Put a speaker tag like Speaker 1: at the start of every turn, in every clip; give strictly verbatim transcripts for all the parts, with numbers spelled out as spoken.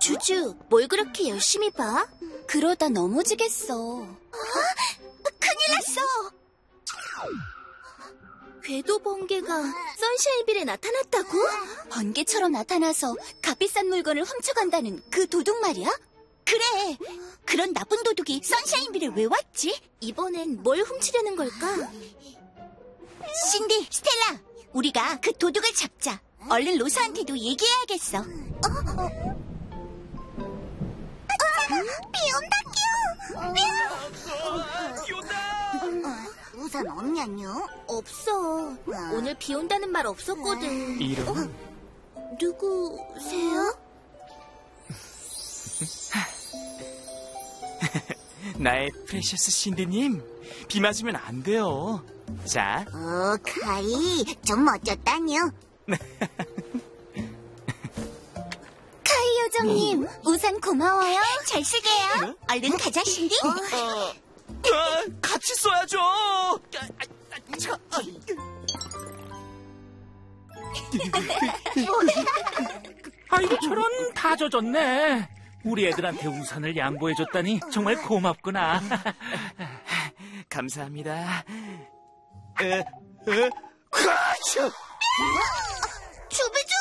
Speaker 1: 주주, 뭘 그렇게 열심히 봐?
Speaker 2: 그러다 넘어지겠어.
Speaker 1: 큰일 났어! 궤도 번개가 선샤인빌에 나타났다고?
Speaker 2: 번개처럼 나타나서 값비싼 물건을 훔쳐간다는 그 도둑 말이야?
Speaker 1: 그래! 그런 나쁜 도둑이 선샤인빌에 왜 왔지? 이번엔 뭘 훔치려는 걸까? 신디, 스텔라! 우리가 그 도둑을 잡자. 얼른 로사한테도 얘기해야겠어. 어? 어? 비 온다, 뀨!
Speaker 3: 비 온다!
Speaker 1: 우산 없냐뇨? 없어. 오늘 비 온다는 말 없었거든.
Speaker 3: 이름?
Speaker 1: 누구세요?
Speaker 3: 나의 프레셔스 신디님, 비 맞으면 안 돼요. 자.
Speaker 1: 어, 카이, 좀 멋졌다뇨. 카이 요정님, 우산 고마워요. 잘 쓸게요. 얼른 가자, 신디.
Speaker 3: 어, 아, 같이 써야죠. 아, 아, 저, 아.
Speaker 4: 아이고, 저런, 다 젖었네. 우리 애들한테 우산을 양보해줬다니 정말 고맙구나.
Speaker 3: 감사합니다. 에, 에, 콰슈!
Speaker 1: 주비주!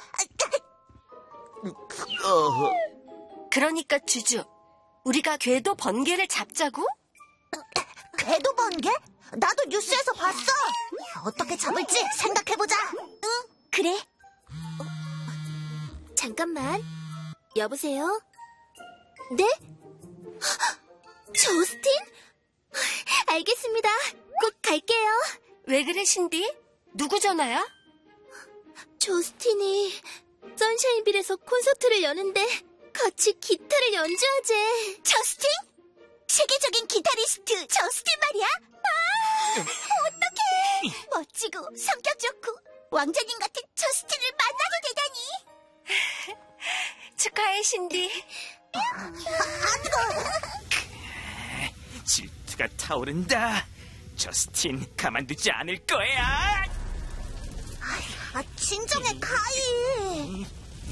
Speaker 3: 어,
Speaker 5: 그러니까 주주, 우리가 궤도 번개를 잡자고?
Speaker 1: 궤도 번개? 나도 뉴스에서 봤어. 어떻게 잡을지 생각해보자. 응, 그래. 어, 잠깐만. 여보세요? 네? 조스틴? 알겠습니다. 꼭 갈게요.
Speaker 5: 왜 그래, 신디? 누구 전화야?
Speaker 1: 조스틴이 선샤인빌에서 콘서트를 여는데 같이 기타를 연주하재. 저스틴? 세계적인 기타리스트 저스틴 말이야? 아, 어떡해. 멋지고 성격 좋고 왕자님 같은 저스틴을 만나게 되다니.
Speaker 5: 축하해, 신디.
Speaker 1: 아, 뜨거워.
Speaker 3: 질투가 타오른다. 저스틴, 가만두지 않을 거야.
Speaker 1: 아, 진정해, 카이.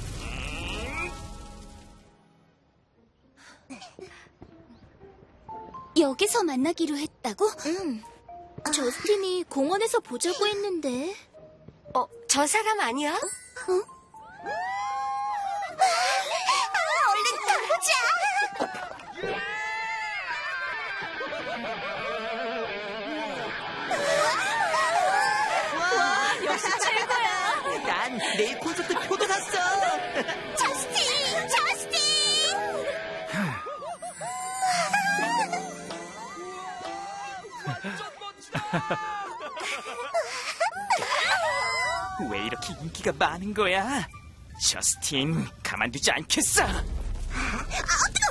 Speaker 2: 여기서 만나기로 했다고?
Speaker 1: 응. 저스틴이 공원에서 보자고 했는데.
Speaker 5: 어, 저 사람 아니야?
Speaker 1: 어? 아, 얼른 가보자.
Speaker 5: 와, 역시 최고야.
Speaker 3: 난 내일 콘서트 표도 샀어.
Speaker 1: 저스틴! 저스틴!
Speaker 3: 왜 이렇게 인기가 많은 거야? 저스틴, 가만두지 않겠어.
Speaker 1: 아,